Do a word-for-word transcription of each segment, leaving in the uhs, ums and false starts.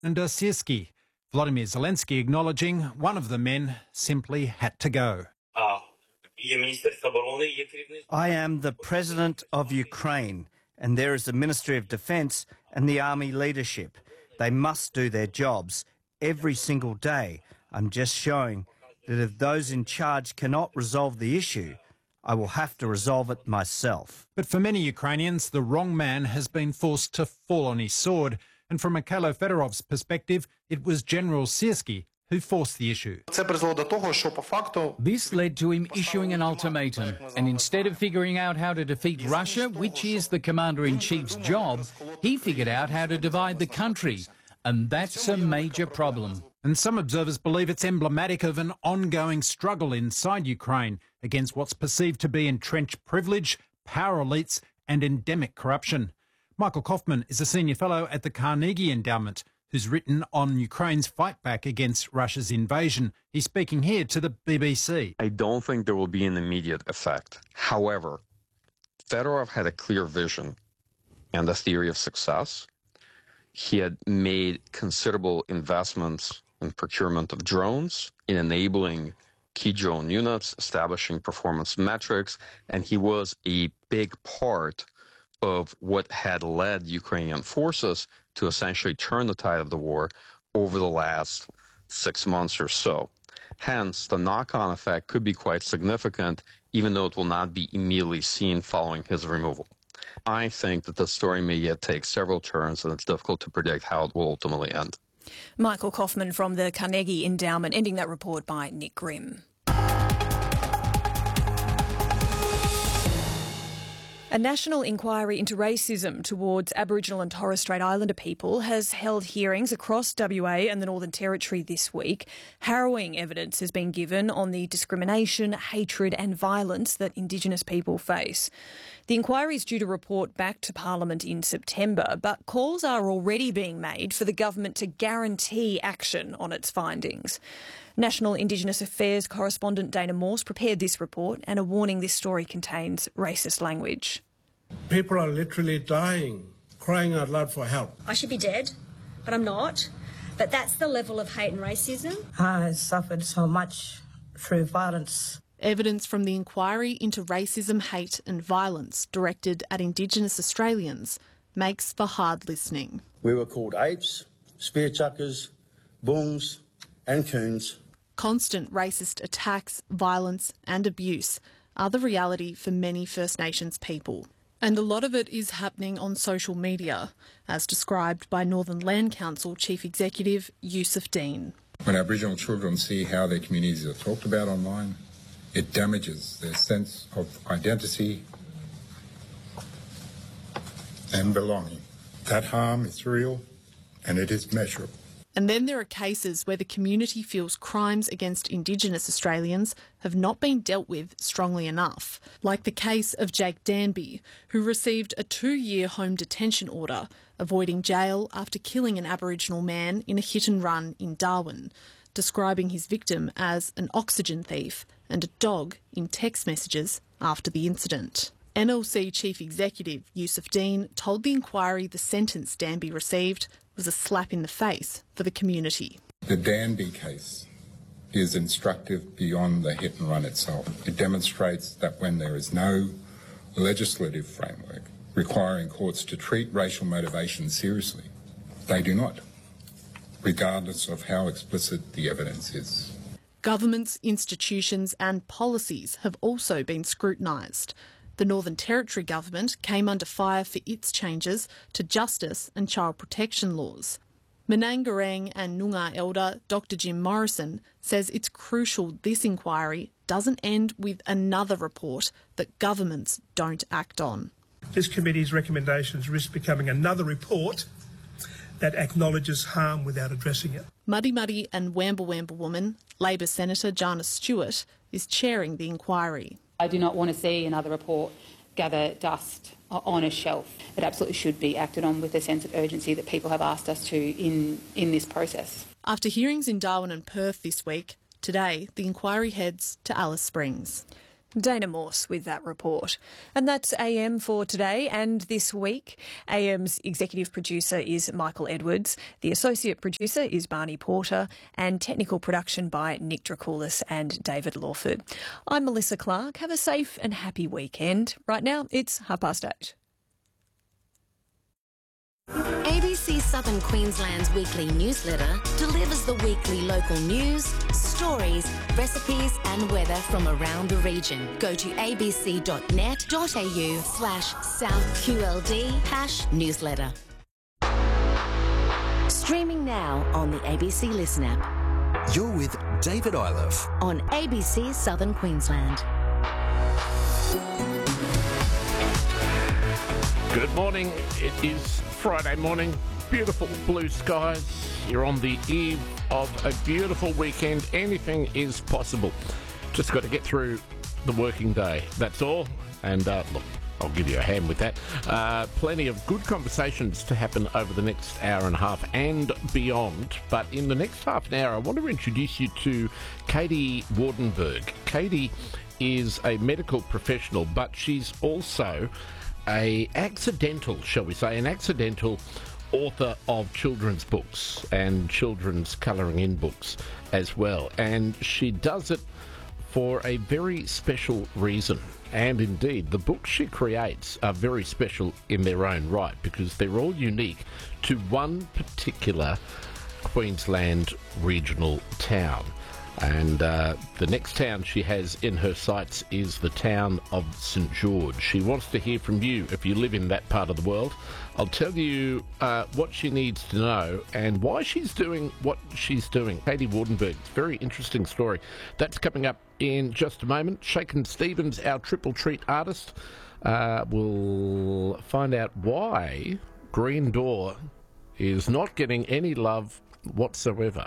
and Syrskyi. Vladimir Zelensky acknowledging one of the men simply had to go. I am the President of Ukraine, and there is the Ministry of Defence and the Army leadership. They must do their jobs every single day. I'm just showing that if those in charge cannot resolve the issue, I will have to resolve it myself. But for many Ukrainians, the wrong man has been forced to fall on his sword. And from Mikhailo Fedorov's perspective, it was General Syrskyi who forced the issue. This led to him issuing an ultimatum, and instead of figuring out how to defeat Russia, which is the Commander-in-Chief's job, he figured out how to divide the country, and that's a major problem. And some observers believe it's emblematic of an ongoing struggle inside Ukraine against what's perceived to be entrenched privilege, power elites and endemic corruption. Michael Kaufman is a senior fellow at the Carnegie Endowment, who's written on Ukraine's fight back against Russia's invasion. He's speaking here to the B B C. I don't think there will be an immediate effect. However, Fedorov had a clear vision and a theory of success. He had made considerable investments in procurement of drones, in enabling key drone units, establishing performance metrics, and he was a big part of what had led Ukrainian forces to essentially turn the tide of the war over the last six months or so. Hence, the knock-on effect could be quite significant, even though it will not be immediately seen following his removal. I think that the story may yet take several turns, and it's difficult to predict how it will ultimately end. Michael Kaufman from the Carnegie Endowment, ending that report by Nick Grimm. A national inquiry into racism towards Aboriginal and Torres Strait Islander people has held hearings across W A and the Northern Territory this week. Harrowing evidence has been given on the discrimination, hatred and violence that Indigenous people face. The inquiry is due to report back to Parliament in September, but calls are already being made for the government to guarantee action on its findings. National Indigenous Affairs correspondent Dana Morse prepared this report and a warning this story contains racist language. People are literally dying, crying out loud for help. I should be dead, but I'm not. But that's the level of hate and racism. I suffered so much through violence. Evidence from the inquiry into racism, hate and violence directed at Indigenous Australians makes for hard listening. We were called apes, spear chuckers, boons and coons. Constant racist attacks, violence and abuse are the reality for many First Nations people. And a lot of it is happening on social media, as described by Northern Land Council Chief Executive Yusuf Dean. When Aboriginal children see how their communities are talked about online, it damages their sense of identity and belonging. That harm is real and it is measurable. And then there are cases where the community feels crimes against Indigenous Australians have not been dealt with strongly enough, like the case of Jake Danby, who received a two-year home detention order, avoiding jail after killing an Aboriginal man in a hit-and-run in Darwin, describing his victim as an oxygen thief and a dog in text messages after the incident. N L C Chief Executive Yusuf Dean told the inquiry the sentence Danby received was a slap in the face for the community. The Danby case is instructive beyond the hit and run itself. It demonstrates that when there is no legislative framework requiring courts to treat racial motivation seriously, they do not, regardless of how explicit the evidence is. Governments, institutions and policies have also been scrutinised. The Northern Territory government came under fire for its changes to justice and child protection laws. Menangarang and Noongar elder Doctor Jim Morrison says it's crucial this inquiry doesn't end with another report that governments don't act on. This committee's recommendations risk becoming another report that acknowledges harm without addressing it. Muddy Muddy and Wamba Wamba woman, Labor Senator Jana Stewart, is chairing the inquiry. I do not want to see another report gather dust on a shelf. It absolutely should be acted on with a sense of urgency that people have asked us to in, in this process. After hearings in Darwin and Perth this week, today the inquiry heads to Alice Springs. Dana Morse with that report. And that's A M for today and this week. A M's executive producer is Michael Edwards. The associate producer is Barney Porter, and technical production by Nick Dracoulis and David Lawford. I'm Melissa Clark. Have a safe and happy weekend. Right now, it's half past eight. A B C Southern Queensland's weekly newsletter delivers the weekly local news, stories, recipes and weather from around the region. Go to abc.net.au slash southqld hash newsletter. Streaming now on the A B C Listen app. You're with David Iliff on A B C Southern Queensland. Good morning. It is Friday morning. Beautiful blue skies. You're on the eve of a beautiful weekend. Anything is possible. Just got to get through the working day. That's all. And uh, look, I'll give you a hand with that. Uh, plenty of good conversations to happen over the next hour and a half and beyond. But in the next half an hour, I want to introduce you to Katie Wardenberg. Katie is a medical professional, but she's also a accidental, shall we say, an accidental author of children's books and children's colouring in books as well. And she does it for a very special reason. And indeed, the books she creates are very special in their own right because they're all unique to one particular Queensland regional town. And uh, the next town she has in her sights is the town of St George. She wants to hear from you if you live in that part of the world. I'll tell you uh, what she needs to know and why she's doing what she's doing. Katie Wardenberg, it's a very interesting story. That's coming up in just a moment. Shakin Stevens, our triple treat artist, uh, will find out why Green Door is not getting any love whatsoever.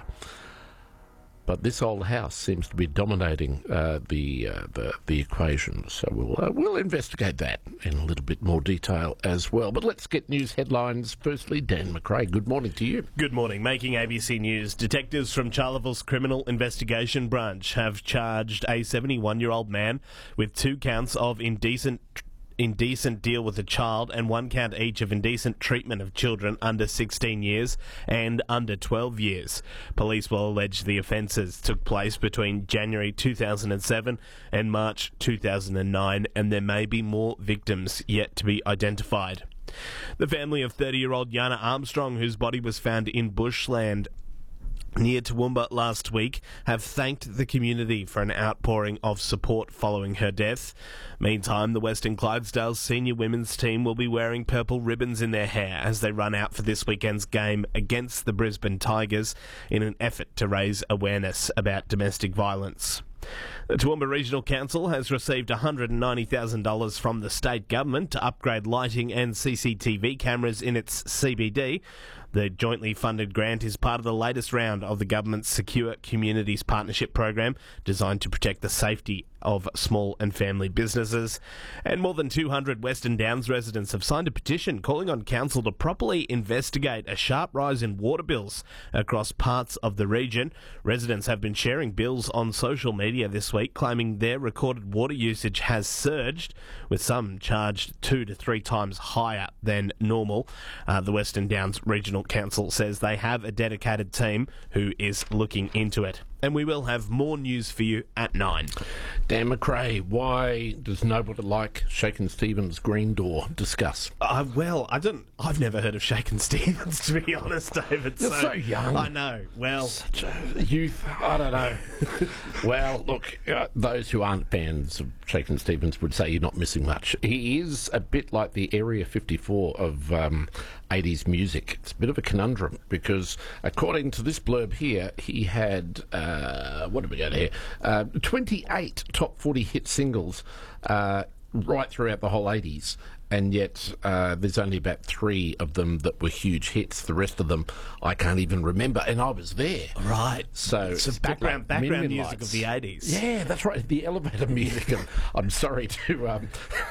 But this old house seems to be dominating uh, the, uh, the the equation, so we'll uh, we'll investigate that in a little bit more detail as well. But let's get news headlines. Firstly, Dan McRae, good morning to you. Good morning. Making A B C News, detectives from Charleville's Criminal Investigation Branch have charged a seventy-one-year-old man with two counts of indecent indecent deal with a child and one count each of indecent treatment of children under sixteen years and under twelve years. Police will allege the offences took place between January two thousand seven and March two thousand nine, and there may be more victims yet to be identified. The family of thirty-year-old Yana Armstrong, whose body was found in bushland near Toowoomba last week, have thanked the community for an outpouring of support following her death. Meantime, the Western Clydesdale senior women's team will be wearing purple ribbons in their hair as they run out for this weekend's game against the Brisbane Tigers in an effort to raise awareness about domestic violence. The Toowoomba Regional Council has received one hundred ninety thousand dollars from the state government to upgrade lighting and C C T V cameras in its C B D. The jointly funded grant is part of the latest round of the government's Secure Communities Partnership program, designed to protect the safety of small and family businesses. And more than two hundred Western Downs residents have signed a petition calling on council to properly investigate a sharp rise in water bills across parts of the region. Residents have been sharing bills on social media this week, claiming their recorded water usage has surged, with some charged two to three times higher than normal. Uh, the Western Downs Regional Council says they have a dedicated team who is looking into it. And we will have more news for you at nine. Dan McRae, why does nobody like Shakin Stevens' Green Door? Discuss. Uh, well, I don't. I've never heard of Shakin Stevens, to be honest, David. You're so, so young. I know. Well, such a youth. I don't know. Well, look, uh, those who aren't fans of Shakin Stevens would say you're not missing much. He is a bit like the Area fifty-four of um, eighties music. It's a bit of a conundrum because, according to this blurb here, he had. Uh, Uh, what have we got here? Uh, twenty-eight top forty hit singles uh, right throughout the whole eighties, and yet uh, there's only about three of them that were huge hits. The rest of them I can't even remember, and I was there. Right. So it's, it's background like background music lights. of the eighties. Yeah, that's right. The elevator music. And I'm sorry to um,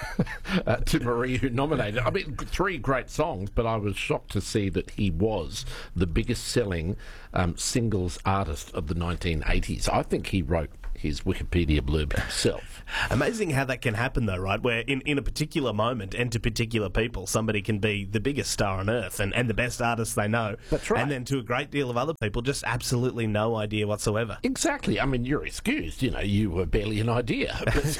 uh, to Marie who nominated. I mean, three great songs, but I was shocked to see that he was the biggest selling um, singles artist of the nineteen eighties. I think he wrote his Wikipedia blurb himself. Amazing how that can happen, though, right? Where in, in a particular moment and to particular people, somebody can be the biggest star on earth and, and the best artist they know. That's right. And then to a great deal of other people, just absolutely no idea whatsoever. Exactly. I mean, you're excused. You know, you were barely an idea.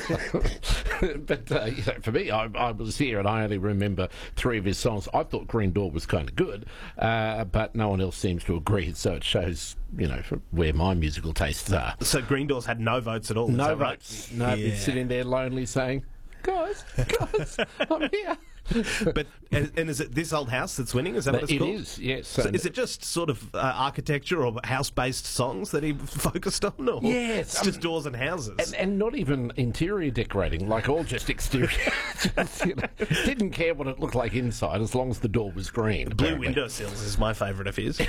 But, but uh, you know, for me, I, I was here and I only remember three of his songs. I thought Green Door was kind of good, uh, but no one else seems to agree. So it shows, you know, where my musical tastes are. So Green Doors had no votes at all? No right? votes. No, Yeah. he'd sitting there lonely saying, guys, guys, I'm here. But and, and is it this old house that's winning? Is that what it's It called? is, yes. So And- is it just sort of uh, architecture or house-based songs that he focused on? Or Yes, it's just doors and houses. And, and not even interior decorating, like all just exterior. Just, you know, didn't care what it looked like inside as long as the door was green. Blue apparently. windowsills is my favourite of his.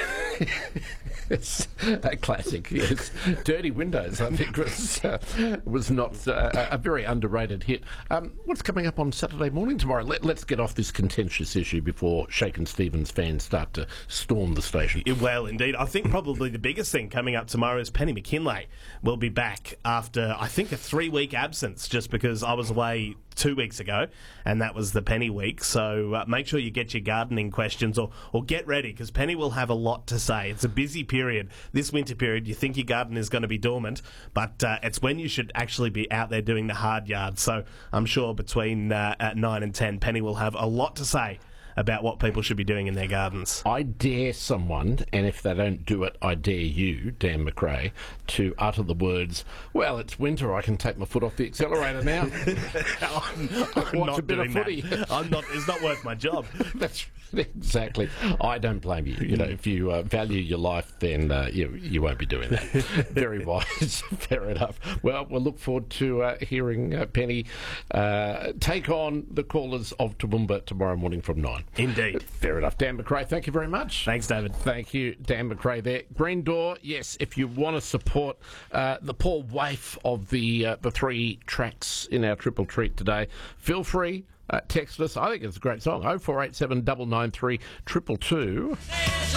It's a classic, yes. Dirty Windows, I think, was, uh, was not uh, a very underrated hit. Um, what's coming up on Saturday morning tomorrow? Let, let's get off this contentious issue before Shakin' Stevens fans start to storm the station. Well, indeed. I think probably the biggest thing coming up tomorrow is Penny McKinlay will be back after, I think, a three-week absence, just because I was away two weeks ago, and that was the Penny week. So uh, make sure you get your gardening questions, or, or get ready, because Penny will have a lot to say. It's a busy period. This winter period, you think your garden is going to be dormant, but uh, it's when you should actually be out there doing the hard yards. So I'm sure between uh, at nine and ten, Penny will have a lot to say about what people should be doing in their gardens. I dare someone, and if they don't do it, I dare you, Dan McRae, to utter the words, well, it's winter, I can take my foot off the accelerator now. I'm, I'm Watch not a bit of doing footy. that. I'm not, it's not worth my job. That's exactly. I don't blame you. You know, if you uh, value your life, then uh, you you won't be doing that. Very wise. Fair enough. Well, we'll look forward to uh, hearing uh, Penny uh, take on the callers of Toowoomba tomorrow morning from nine. Indeed. Fair enough. Dan McRae, thank you very much. Thanks, David. Thank you, Dan McRae there. Green Door, yes, if you want to support uh, the Paul Waif of the uh, the three tracks in our triple treat today, feel free. Uh, text us. I think it's a great song. oh four eight seven, nine nine three, two two two.